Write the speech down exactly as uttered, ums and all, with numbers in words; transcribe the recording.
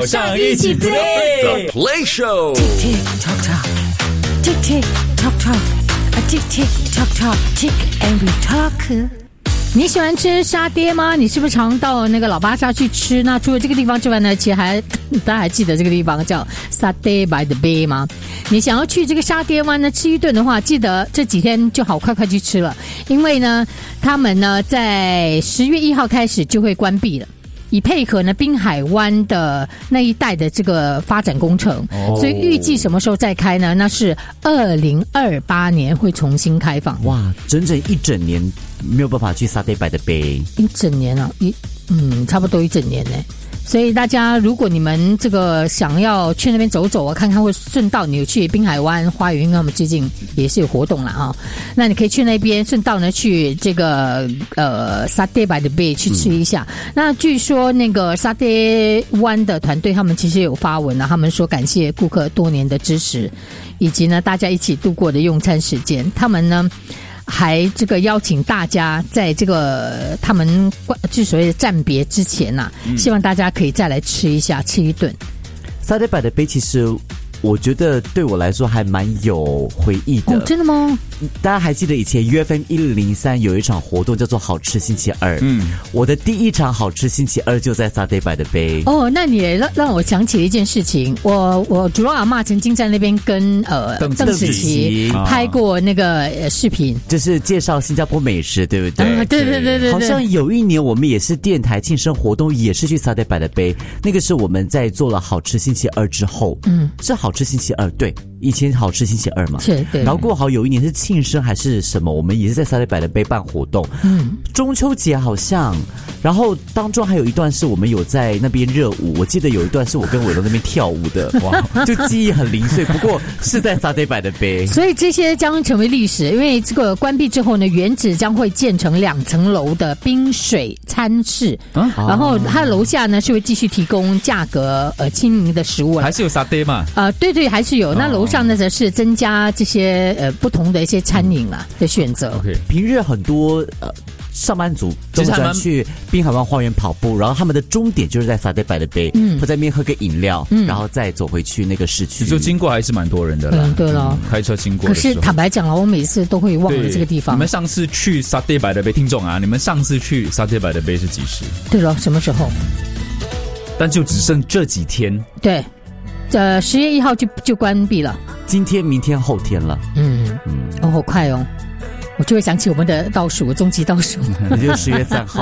早上一起 play The Play Show Tick tock tock Tick tick tock tock Tick tick tock tock Tick and we talk。 你喜欢吃沙爹吗？你是不是常到那个老巴沙去吃？那除了这个地方之外呢，其实还大家还记得这个地方叫 Satay by the Bay 吗？你想要去这个沙爹湾呢吃一顿的话，记得这几天就好快快去吃了，因为呢他们呢在十月一号开始就会关闭了，以配合呢滨海湾的那一带的这个发展工程，哦、所以预计什么时候再开呢？那是二零二八年会重新开放。 哇，整整一整年没有办法去 Satay by the Bay， 一整年啊，一嗯，差不多一整年呢。所以大家，如果你们这个想要去那边走走啊，看看，会顺道你有去滨海湾花园，因为我们最近也是有活动了啊，那你可以去那边，顺道呢去这个呃 Satay by the Bay 去吃一下。嗯、那据说那个 Satay 湾的团队，他们其实有发文啊，他们说感谢顾客多年的支持，以及呢大家一起度过的用餐时间。他们呢还这个邀请大家在这个他们就所谓的暂别之前呐、啊嗯，希望大家可以再来吃一下，吃一顿。 Satay by the Bay其实我觉得对我来说还蛮有回忆的。 哦，真的吗？ 大家还记得以前 U F M 一零三有一场活动叫做好吃星期二，嗯，我的第一场好吃星期二就在 Satay by the Bay。 哦，那你也让让我想起了一件事情，我我主要阿嬷曾经在那边跟呃邓紫棋拍过那个、呃、视频， 就是介绍新加坡美食，对不对？ 啊、对对对对对。 好像有一年我们也是电台庆生活动，也是去 Satay by the Bay， 那个是我们在做了好吃星期二之后，嗯，是好吃星期二，对。以前好吃星期二嘛， 是对。 然后过好有一年是庆生还是什么，我们也是在 Satay by the Bay 办活动。嗯，中秋节好像，然后当中还有一段是我们有在那边热舞，我记得有一段是我跟伟龙那边跳舞的，哇，就记忆很零碎。不过是在 Satay by the Bay， 所以这些将成为历史。因为这个关闭之后呢，原址将会建成两层楼的冰水餐室，啊、然后它的楼下呢是会继续提供价格呃亲民的食物， 还是有沙爹嘛？ 呃，对对，还是有。那楼上呢则是增加这些呃不同的一些餐饮啦的选择。 Okay. 平日很多呃上班族都喜欢去滨海湾花园跑步，然后他们的终点就是在 Satay by the Bay， 嗯，会在那边喝个饮料，嗯，然后再走回去那个市区。 就经过还是蛮多人的啦， 嗯，对了、 嗯，开车经过的时候。 可是坦白讲了，我每次都会忘了这个地方。 你们上次去 Satay by the Bay， 听众啊，你们上次去 Satay by the Bay 是几时？ 对了，什么时候？ 但就只剩这几天。 对。呃，十月一号就就关闭了， 今天、明天、后天了。 嗯嗯，哦，好快哦，我就会想起我们的倒数，终极倒数， 也就是十月三号。